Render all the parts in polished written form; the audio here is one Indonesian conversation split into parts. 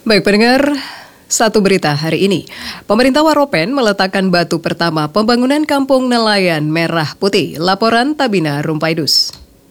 Baik pendengar, satu berita hari ini. Pemerintah Waropen meletakkan batu pertama pembangunan Kampung Nelayan Merah Putih. Laporan Tabina Rumpaidus.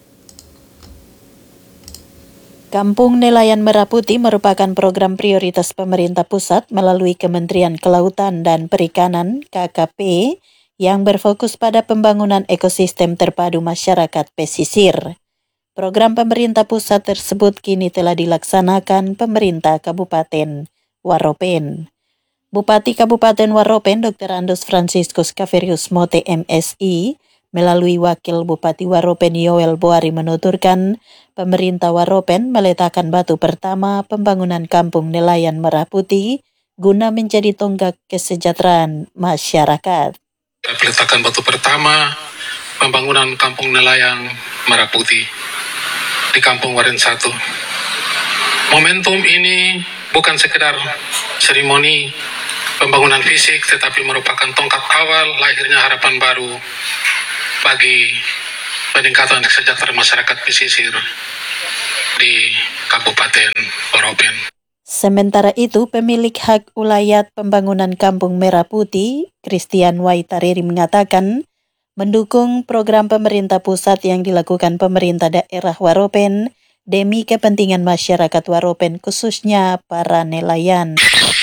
Kampung Nelayan Merah Putih merupakan program prioritas pemerintah pusat melalui Kementerian Kelautan dan Perikanan (KKP) yang berfokus pada pembangunan ekosistem terpadu masyarakat pesisir. Program pemerintah pusat tersebut kini telah dilaksanakan pemerintah Kabupaten Waropen. Bupati Kabupaten Waropen Dr. Andos Franciscus Kaverius Mote MSI melalui Wakil Bupati Waropen Yoel Boari menuturkan pemerintah Waropen meletakkan batu pertama pembangunan Kampung Nelayan Merah Putih guna menjadi tonggak kesejahteraan masyarakat. Peletakan batu pertama pembangunan Kampung Nelayan Merah Putih di Kampung Waren 1. Momentum ini bukan sekedar seremoni pembangunan fisik, tetapi merupakan tongkat awal lahirnya harapan baru bagi peningkatan kesejahteraan masyarakat pesisir di Kabupaten Waropen. Sementara itu, pemilik hak ulayat pembangunan Kampung Merah Putih, Christian Waitariri mengatakan, mendukung program pemerintah pusat yang dilakukan pemerintah daerah Waropen demi kepentingan masyarakat Waropen khususnya para nelayan.